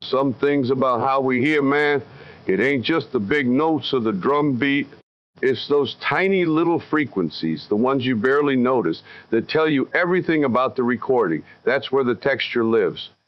Some things about how we hear, man, it ain't just the big notes or the drum beat. It's those tiny little frequencies, the ones you barely notice, that tell you everything about the recording. That's where the texture lives.